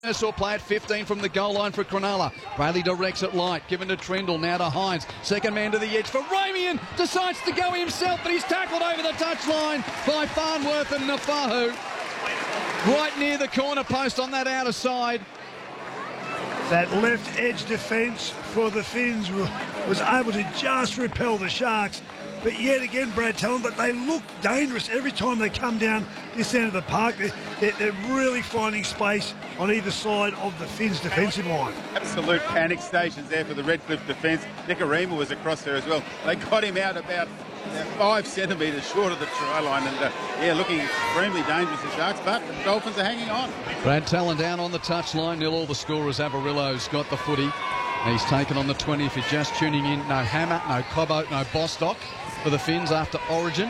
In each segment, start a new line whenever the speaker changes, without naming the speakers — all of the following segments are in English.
Saw play at 15 from the goal line for Cronulla. Bailey directs it light, given to Trindle, now to Hines. Second man to the edge for Ramian. Decides to go himself, but he's tackled over the touchline by Farnworth and Nafahu. Right near the corner post on that outer side.
That left edge defence for the Finns was able to just repel the Sharks. But yet again, Brad Talon, but they look dangerous every time they come down this end of the park. They're really finding space on either side of the Finns' defensive line.
Absolute panic stations there for the Redcliffe defence. Nicarima was across there as well. They got him out about 5 centimetres short of the try line, and looking extremely dangerous, the Sharks, but the Dolphins are hanging on.
Brad Talon down on the touchline. Nil all the scorers. Avarillo's got the footy. He's taken on the 20 if you're just tuning in. No Hammer, no Cobbo, no Bostock for the Finns after Origin.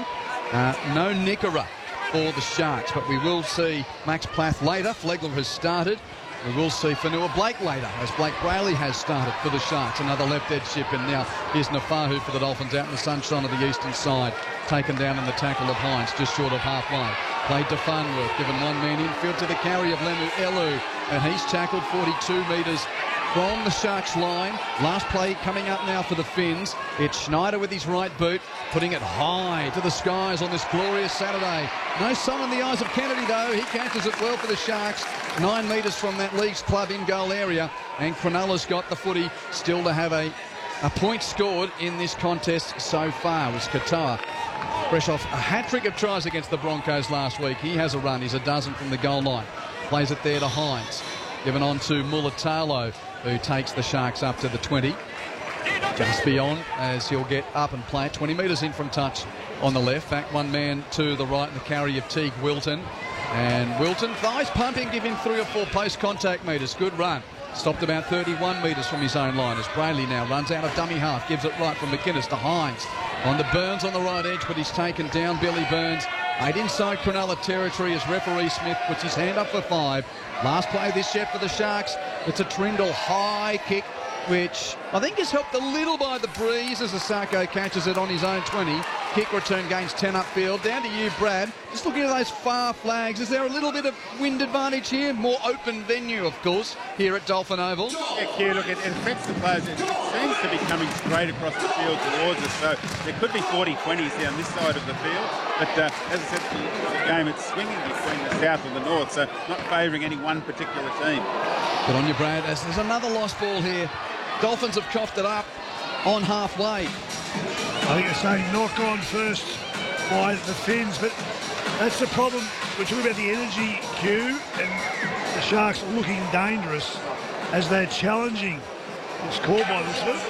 No Nicara for the Sharks, but we will see Max Plath later. Flegler has started. We will see Fanua Blake later, as Blake Brayley has started for the Sharks. Another left edge ship, and now here's Nafahu for the Dolphins out in the sunshine of the eastern side. Taken down in the tackle of Hines, just short of halfway. Played to Farnworth, given one man infield to the carry of Lemu Elu, and he's tackled 42 metres from the Sharks line. Last play coming up now for the Finns. It's Schneider with his right boot, putting it high to the skies on this glorious Saturday. No sun in the eyes of Kennedy, though. He catches it well for the Sharks. 9 metres from that Leagues Club in-goal area. And Cronulla's got the footy still to have a point scored in this contest so far. It was Katoa, fresh off a hat-trick of tries against the Broncos last week. He has a run. He's a dozen from the goal line. Plays it there to Hines. Given on to Mulatalo, who takes the Sharks up to the 20. Just beyond, as he'll get up and play it. 20 metres in from touch on the left. Back one man to the right in the carry of Teague Wilton. And Wilton, thighs pumping, give him 3 or 4 post-contact metres. Good run. Stopped about 31 metres from his own line as Brayley now runs out of dummy half. Gives it right from McInnes to Hines. On to Burns on the right edge, but he's taken down. Billy Burns. 8 inside Cronulla territory as referee Smith puts his hand up for 5. Last play this year for the Sharks. It's a Trindle high kick, which I think is helped a little by the breeze as Asako catches it on his own 20. Kick return gains 10 upfield. Down to you, Brad. Just looking at those far flags. Is there a little bit of wind advantage here? More open venue, of course, here at Dolphin Oval.
Yeah, Q, look, it affects the players. It seems to be coming straight across the field towards us. So there could be 40-20s down this side of the field. But as I said, the game, it's swinging between the south and the north. So not favouring any one particular team.
Good on you, Brad. As there's another lost ball here. Dolphins have coughed it up on halfway.
I think it's saying knock on first by the Finns, but that's the problem. We're talking about the energy queue, and the Sharks are looking dangerous as they're challenging. It's called by this one.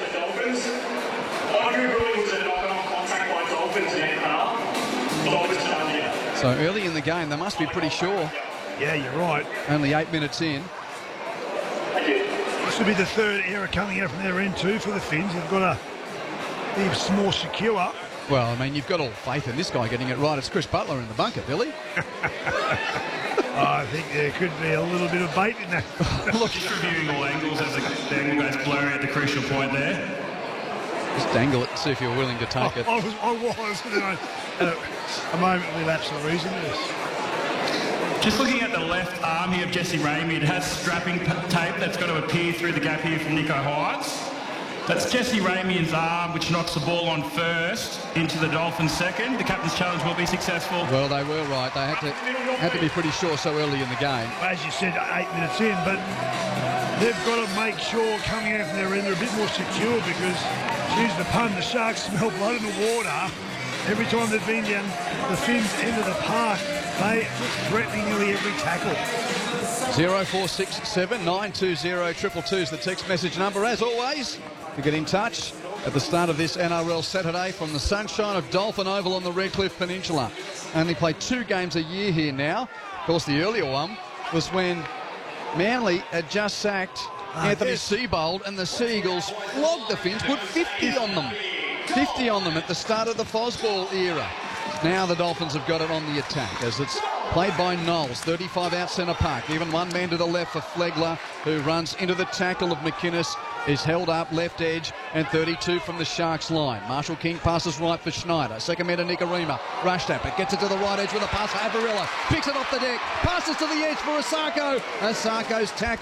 So early in the game, they must be pretty sure.
Yeah, you're right.
Only 8 minutes in.
This will be the third error coming out from their end too for the Finns. They've got to be more secure.
Well, I mean, you've got all faith in this guy getting it right. It's Chris Butler in the bunker, Billy.
I think there could be a little bit of bait in that.
Look, just reviewing all angles as the angle goes blurry at the crucial point there.
Just dangle it and see if you're willing to take it.
I was. A moment we lapsed the reason.
Just looking at the left arm here of Jesse Ramey, it has strapping tape that's got to appear through the gap here from Nico Hines. That's Jesse Ramey's arm, which knocks the ball on first into the Dolphins second. The captain's challenge will be successful.
Well, they were right. They had to be pretty sure so early in the game.
As you said, 8 minutes in, but they've got to make sure coming out from their end they're a bit more secure because, excuse the pun, the Sharks smell blood in the water. Every time they've been down the Finns end of the park, they are threatening nearly every tackle.
0467 920 222 is the text message number. As always, to get in touch at the start of this NRL Saturday from the sunshine of Dolphin Oval on the Redcliffe Peninsula. Only play 2 games a year here now. Of course, the earlier one was when Manly had just sacked Anthony Seibold and the Seagulls flogged the Finns, put 50 on them. 50 on them at the start of the Fosball era. Now the Dolphins have got it on the attack as it's played by Knowles. 35 out centre park. Even one man to the left for Flegler, who runs into the tackle of McInnes. Is held up left edge, and 32 from the Sharks line. Marshall King passes right for Schneider. Second man to Nikorima. Rushed at, but gets it to the right edge with a pass for Averillo. Picks it off the deck. Passes to the edge for Asako. Asako's tackle.